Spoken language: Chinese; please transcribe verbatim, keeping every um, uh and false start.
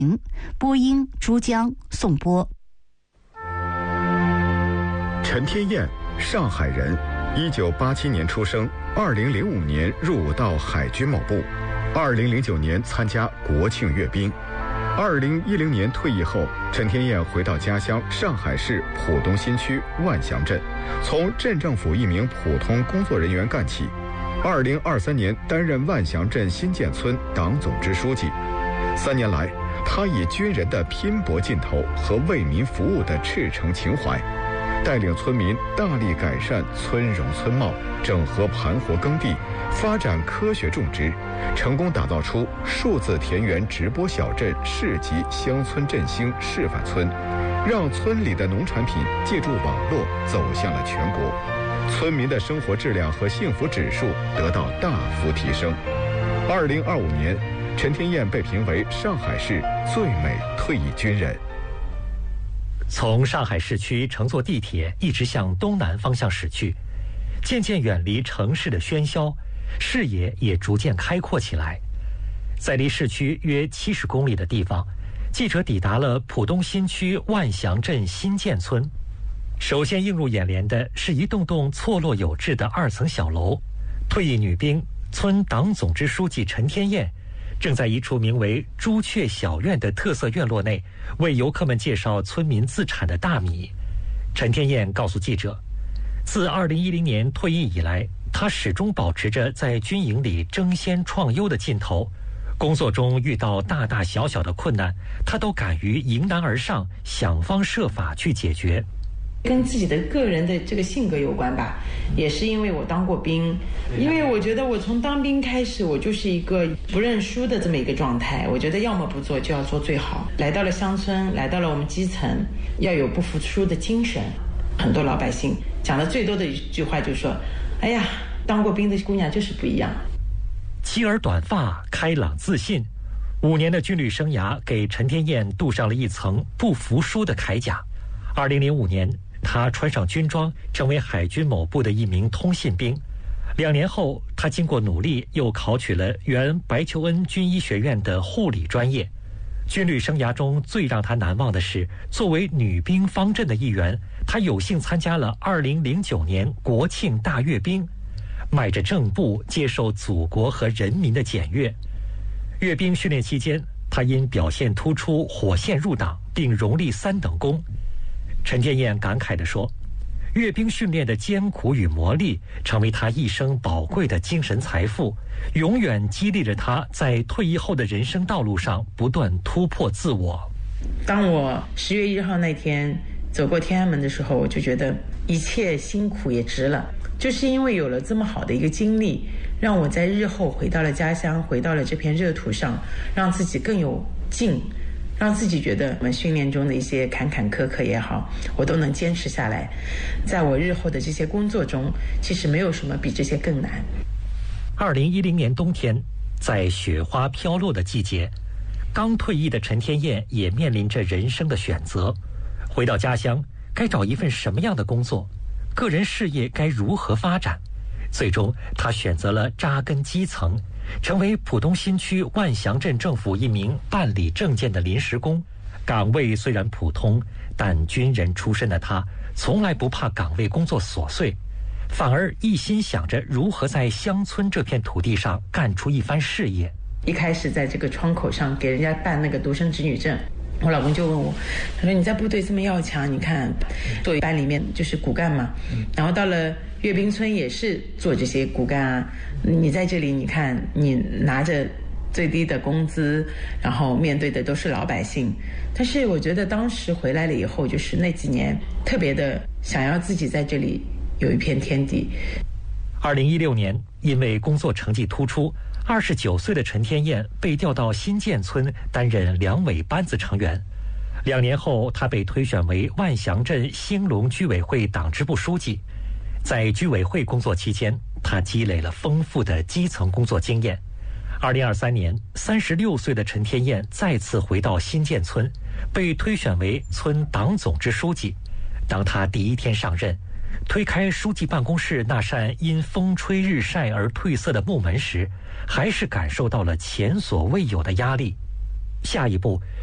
播音珠江、宋波。 陈天燕，上海人，一九八七年出生，二零零五年入伍到海军某部，二零零九年参加国庆阅兵。二零一零年退役后，陈天燕回到家乡上海市浦东新区万祥镇，从镇政府一名普通工作人员干起。二零二三年担任万祥镇新建村党总支书记。三年来，他以军人的拼搏劲头和为民服务的赤诚情怀，带领村民大力改善村容村貌，整合盘活耕地，发展科学种植，成功打造出数字田园直播小镇市级乡村振兴示范村，让村里的农产品借助网络走向了全国，村民的生活质量和幸福指数得到大幅提升。二零二五年，陈天燕被评为上海市最美退役军人。 从上海市区乘坐地铁一直向东南方向驶去，渐渐远离城市的喧嚣，视野也逐渐开阔起来。在离市区约七十公里的地方，记者抵达了浦东新区万祥镇新建村。首先映入眼帘的是一栋栋错落有致的二层小楼。退役女兵、村党总支书记陈天燕正在一处名为朱雀小院的特色院落内，为游客们介绍村民自产的大米。陈天燕告诉记者，自二零一零年退役以来，他始终保持着在军营里争先创优的劲头，工作中遇到大大小小的困难，他都敢于迎难而上，想方设法去解决。 跟自己的个人的这个性格有关吧，也是因为我当过兵，因为我觉得我从当兵开始，我就是一个不认输的这么一个状态。我觉得要么不做就要做最好。来到了乡村，来到了我们基层，要有不服输的精神。很多老百姓讲的最多的一句话就是说，哎呀，当过兵的姑娘就是不一样。 齐耳短发，开朗自信，五年的军旅生涯给陈天燕镀上了一层不服输的铠甲。二零零五年，他穿上军装，成为海军某部的一名通信兵。两年后，他经过努力，又考取了原白求恩军医学院的护理专业。军旅生涯中最让他难忘的是，作为女兵方阵的一员，他有幸参加了二零零九年国庆大阅兵，迈着正步接受祖国和人民的检阅。阅兵训练期间，他因表现突出，火线入党，并荣立三等功。陈天燕感慨地说，阅兵训练的艰苦与磨砺成为他一生宝贵的精神财富，永远激励着他在退役后的人生道路上不断突破自我。 当我十月一号那天走过天安门的时候，我就觉得一切辛苦也值了，就是因为有了这么好的一个经历，让我在日后回到了家乡，回到了这片热土上，让自己更有劲，让自己觉得我们训练中的一些坎坎坷坷也好，我都能坚持下来。在我日后的这些工作中，其实没有什么比这些更难。 二零一零年冬天，在雪花飘落的季节，刚退役的陈天燕也面临着人生的选择。回到家乡，该找一份什么样的工作？个人事业该如何发展？最终，他选择了扎根基层，成为浦东新区万祥镇政府一名办理证件的临时工。岗位虽然普通，但军人出身的他从来不怕岗位工作琐碎，反而一心想着如何在乡村这片土地上干出一番事业。 一开始在这个窗口上给人家办那个独生子女证，我老公就问我，他说你在部队这么要强，你看做班里面就是骨干嘛，然后到了阅兵村也是做这些骨干啊，你在这里你看你拿着最低的工资，然后面对的都是老百姓。但是我觉得当时回来了以后，就是那几年特别的想要自己在这里有一片天地。 二零一六年，因为工作成绩突出，二十九岁的陈天燕被调到新建村担任两委班子成员。两年后，他被推选为万祥镇兴隆居委会党支部书记。在居委会工作期间，他积累了丰富的基层工作经验。二零二三年，三十六岁的陈天燕再次回到新建村，被推选为村党总支书记。当他第一天上任，推开书记办公室那扇因风吹日晒而褪色的木门时，还是感受到了前所未有的压力。下一步，